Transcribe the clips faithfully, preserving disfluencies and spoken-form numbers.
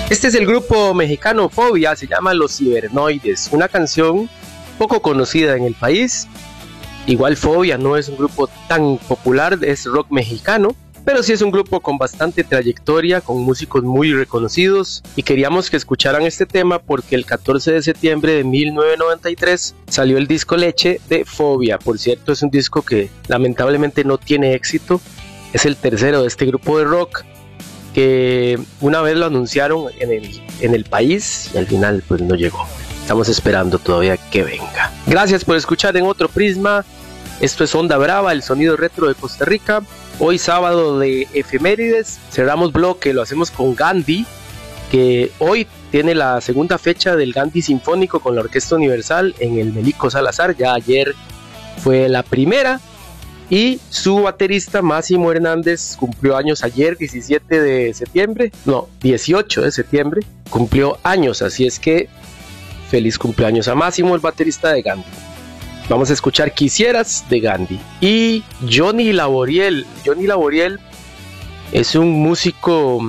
Este es el grupo mexicano Fobia, se llama Los Cibernoides, una canción poco conocida en el país. Igual Fobia no es un grupo tan popular, es rock mexicano, pero sí es un grupo con bastante trayectoria, con músicos muy reconocidos, y queríamos que escucharan este tema porque el catorce de septiembre de mil novecientos noventa y tres salió el disco Leche de Fobia. Por cierto, es un disco que lamentablemente no tiene éxito, es el tercero de este grupo de rock, que una vez lo anunciaron en el, en el país y al final pues no llegó. Estamos esperando todavía que venga. Gracias por escuchar en Otro Prisma. Esto es Onda Brava, el sonido retro de Costa Rica. Hoy sábado de efemérides, cerramos bloque, lo hacemos con Gandhi, que hoy tiene la segunda fecha del Gandhi Sinfónico con la Orquesta Universal en el Melico Salazar. Ya ayer fue la primera. Y su baterista Máximo Hernández cumplió años ayer, diecisiete de septiembre, no, dieciocho de septiembre, cumplió años, así es que feliz cumpleaños a Máximo, el baterista de Gandhi. Vamos a escuchar Quisieras de Gandhi. Y Johnny Laboriel, Johnny Laboriel es un músico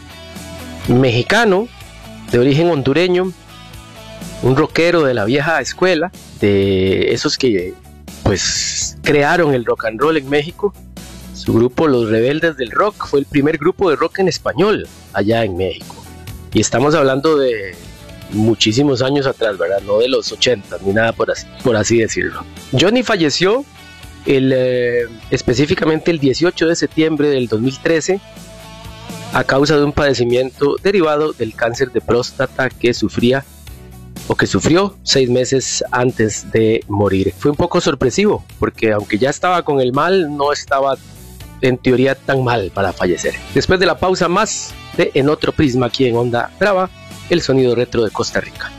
mexicano de origen hondureño, un rockero de la vieja escuela, de esos que pues crearon el rock and roll en México. Su grupo Los Rebeldes del Rock fue el primer grupo de rock en español allá en México, y estamos hablando de muchísimos años atrás, ¿verdad? No de los ochenta ni nada por así, por así decirlo. Johnny falleció el, eh, específicamente el dieciocho de septiembre del dos mil trece a causa de un padecimiento derivado del cáncer de próstata que sufría o que sufrió seis meses antes de morir. Fue un poco sorpresivo, porque aunque ya estaba con el mal, no estaba en teoría tan mal para fallecer. Después de la pausa, más de En Otro Prisma aquí en Onda Brava, el sonido retro de Costa Rica.